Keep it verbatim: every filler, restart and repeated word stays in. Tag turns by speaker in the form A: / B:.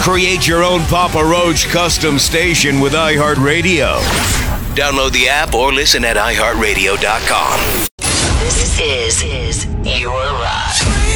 A: Create your own Papa Roach custom station with iHeartRadio. Download the app or listen at i heart radio dot com.